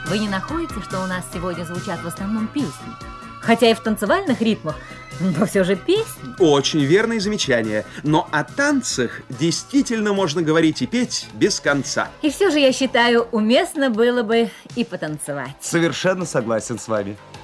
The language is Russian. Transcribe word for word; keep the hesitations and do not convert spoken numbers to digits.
Вы не находите, что у нас сегодня звучат в основном песни? Хотя и в танцевальных ритмах, но все же песни. Очень верное замечание. Но о танцах действительно можно говорить и петь без конца. И все же, я считаю, уместно было бы и потанцевать. Совершенно согласен с вами.